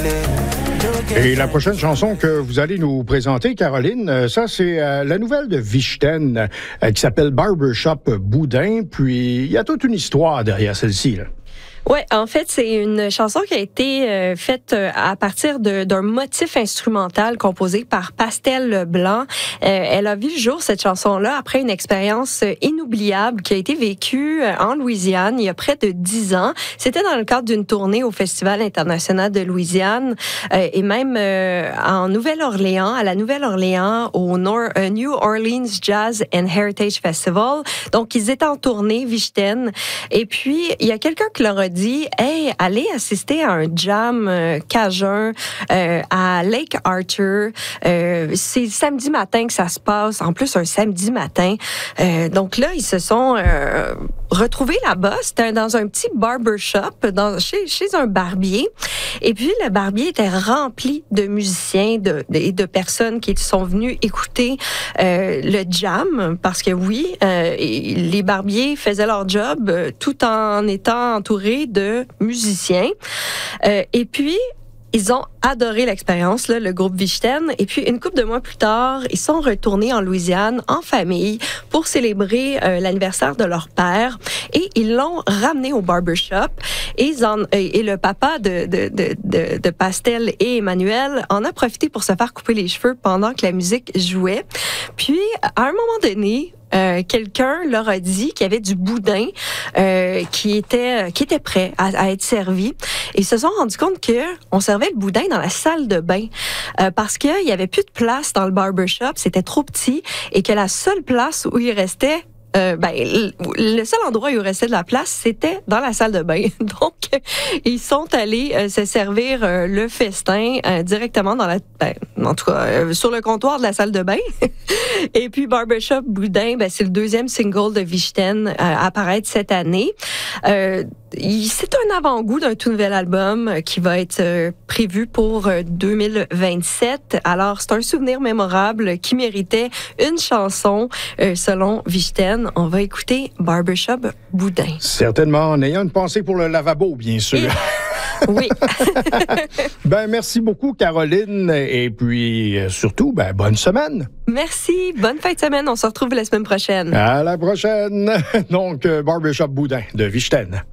Et la prochaine chanson que vous allez nous présenter, Caroline, ça c'est la nouvelle de Vichten qui s'appelle Barbershop Boudin. Puis il y a toute une histoire derrière celle-ci, là. Oui, en fait, c'est une chanson qui a été faite à partir d'un motif instrumental composé par Pastel Leblanc. Elle a vu le jour, cette chanson-là, après une expérience inoubliable qui a été vécue en Louisiane il y a près de 10 ans. C'était dans le cadre d'une tournée au Festival international de Louisiane et même en Nouvelle-Orléans, à la Nouvelle-Orléans, au New Orleans Jazz and Heritage Festival. Donc, ils étaient en tournée, Vichten. Et puis, il y a quelqu'un qui leur a dit « Hey, allez assister à un jam cajun à Lake Arthur. C'est samedi matin que ça se passe, en plus un samedi matin. » Donc là, ils se sont retrouvés là-bas. C'était dans un petit barbershop, chez un barbier. Et puis, le barbier était rempli de musiciens et de personnes qui sont venues écouter le jam. Parce que oui, les barbiers faisaient leur job tout en étant entourés de musiciens. Et puis, ils ont adoré l'expérience, là, le groupe Vichten. Et puis, une couple de mois plus tard, ils sont retournés en Louisiane, en famille, pour célébrer l'anniversaire de leur père. Et ils l'ont ramené au barbershop. Et le papa de Pastel et Emmanuel en a profité pour se faire couper les cheveux pendant que la musique jouait. Puis, à un moment donné, quelqu'un leur a dit qu'il y avait du boudin qui était prêt à être servi. Et ils se sont rendus compte qu'on servait le boudin dans la salle de bain parce qu'il y avait plus de place dans le barbershop, c'était trop petit et que la seule place où il restait le seul endroit où il restait de la place, c'était dans la salle de bain. Donc, ils sont allés se servir le festin directement en tout cas, sur le comptoir de la salle de bain. Et puis, Barbershop Boudin, c'est le deuxième single de Vichten à apparaître cette année. C'est un avant-goût d'un tout nouvel album qui va être prévu pour 2027. Alors, c'est un souvenir mémorable qui méritait une chanson selon Vichten. On va écouter Barbershop Boudin. Certainement, en ayant une pensée pour le lavabo, bien sûr. Oui. Merci beaucoup, Caroline. Et puis, surtout, bonne semaine. Merci. Bonne fin de semaine. On se retrouve la semaine prochaine. À la prochaine. Donc, Barbershop Boudin de Vichten.